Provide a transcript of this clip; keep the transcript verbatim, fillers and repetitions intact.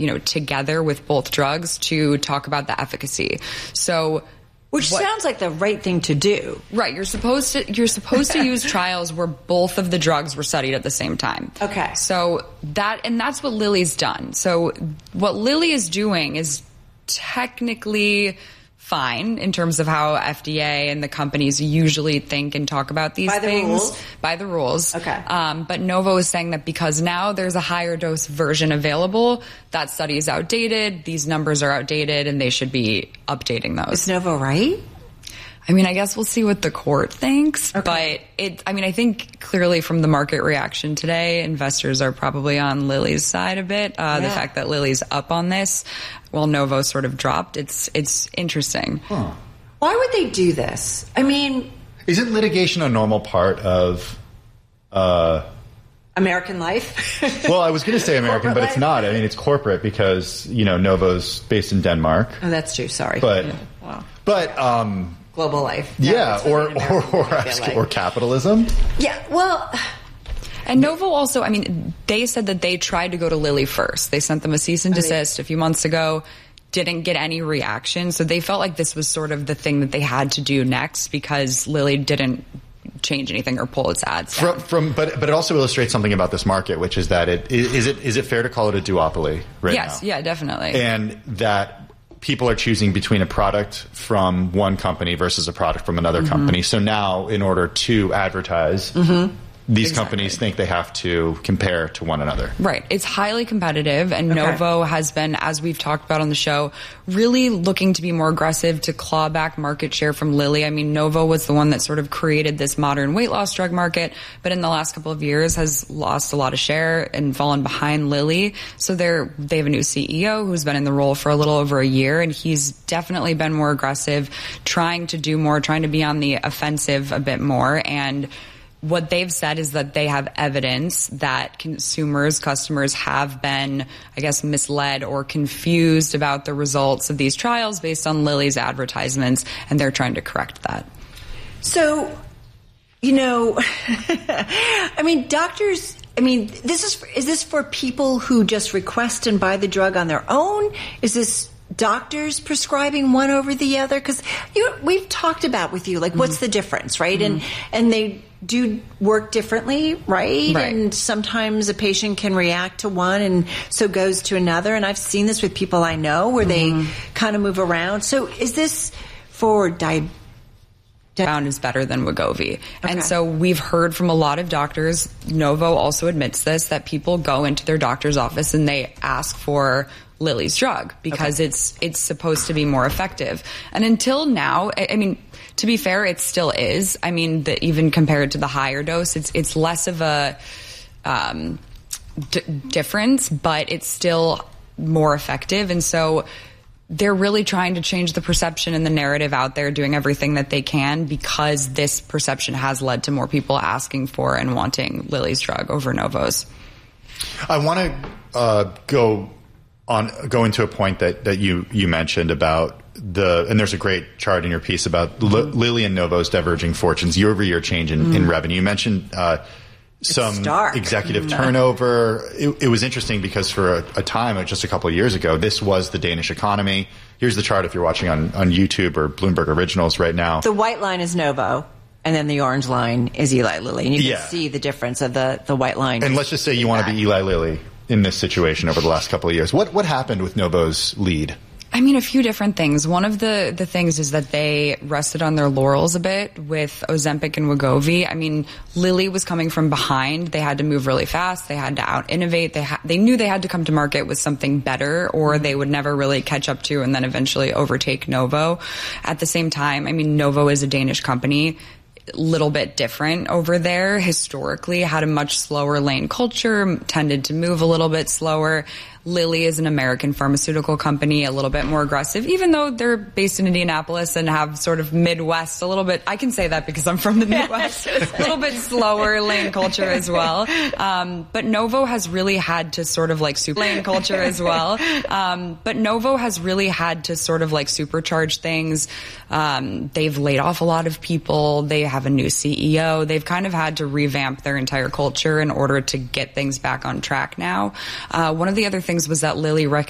you know, together with both drugs to talk about the efficacy. So, Which what, sounds like the right thing to do. Right. You're supposed to you're supposed to use trials where both of the drugs were studied at the same time. Okay. So that and that's what Lilly's done. So what Lilly is doing is technically fine in terms of how F D A and the companies usually think and talk about these by the things. Rules. By the rules. Okay. Um, but Novo is saying that because now there's a higher dose version available, that study is outdated, these numbers are outdated, and they should be updating those. Is Novo right? I mean, I guess we'll see what the court thinks, okay. but it, I mean, I think clearly from the market reaction today, investors are probably on Lilly's side a bit. Uh, yeah. The fact that Lilly's up on this while Novo sort of dropped, it's, it's interesting. Huh. Why would they do this? I mean... Isn't litigation a normal part of, uh... American life? Well, I was going to say American, corporate but it's life? not. I mean, it's corporate because, you know, Novo's based in Denmark. Oh, that's true. Sorry. But, yeah. wow. but, um... global life. No, yeah, or or or, like. or capitalism. Yeah, well... And Novo also, I mean, they said that they tried to go to Lilly first. They sent them a cease and desist a few months ago, didn't get any reaction. So they felt like this was sort of the thing that they had to do next because Lilly didn't change anything or pull its ads down. From, from but but it also illustrates something about this market, which is that it is it is it fair to call it a duopoly right yes, now? Yes, yeah, definitely. And that people are choosing between a product from one company versus a product from another mm-hmm. company. So now, in order to advertise, mm-hmm. these exactly. companies think they have to compare to one another. Right. It's highly competitive, and okay. Novo has been, as we've talked about on the show, really looking to be more aggressive to claw back market share from Lilly. I mean, Novo was the one that sort of created this modern weight loss drug market, but in the last couple of years has lost a lot of share and fallen behind Lilly. So they're, they have a new C E O who's been in the role for a little over a year, and he's definitely been more aggressive, trying to do more, trying to be on the offensive a bit more. And what they've said is that they have evidence that consumers, customers have been, I guess, misled or confused about the results of these trials based on Lilly's advertisements, and they're trying to correct that. So, you know, I mean, doctors, I mean, this is, is this for people who just request and buy the drug on their own? Is this doctors prescribing one over the other? Because you, we've talked about with you, like, mm-hmm. what's the difference, right? Mm-hmm. And, and they do work differently, right? Right? And sometimes a patient can react to one and so goes to another. And I've seen this with people I know where mm-hmm. they kind of move around. So is this for diabetes? Found is better than Wegovy. Okay. And so we've heard from a lot of doctors, Novo also admits this, that people go into their doctor's office and they ask for Lilly's drug because okay. it's it's supposed to be more effective. And until now, I, I mean, to be fair, it still is. I mean, the, even compared to the higher dose, it's it's less of a um, d- difference, but it's still more effective. And so they're really trying to change the perception and the narrative out there, doing everything that they can because this perception has led to more people asking for and wanting Lilly's drug over Novo's. I want to uh, go on go into a point that, that you, you mentioned about the, and there's a great chart in your piece about mm-hmm. L- Lilly and Novo's diverging fortunes, year over year change in, mm-hmm. in revenue. You mentioned uh, some executive mm-hmm. turnover. It, it was interesting because for a, a time, just a couple of years ago, this was the Danish economy. Here's the chart if you're watching on, on YouTube or Bloomberg Originals right now. The white line is Novo. And then the orange line is Eli Lilly. And you can yeah. see the difference of the, the white line. And let's just say you want to be Eli Lilly in this situation over the last couple of years. What what happened with Novo's lead? I mean, a few different things. One of the, the things is that they rested on their laurels a bit with Ozempic and Wegovy. I mean, Lilly was coming from behind. They had to move really fast. They had to out-innovate. They, ha- they knew they had to come to market with something better or they would never really catch up to and then eventually overtake Novo. At the same time, I mean, Novo is a Danish company. Little bit different over there. Historically, had a much slower lane culture, tended to move a little bit slower. Lilly is an American pharmaceutical company, a little bit more aggressive, even though they're based in Indianapolis and have sort of Midwest, a little bit, I can say that because I'm from the Midwest, a little bit slower lane culture as well. Um, but Novo has really had to sort of like super lane culture as well. Um, but Novo has really had to sort of like supercharge things. Um, they've laid off a lot of people. They have a new C E O. They've kind of had to revamp their entire culture in order to get things back on track now. Uh, one of the other things was that Lilly recognized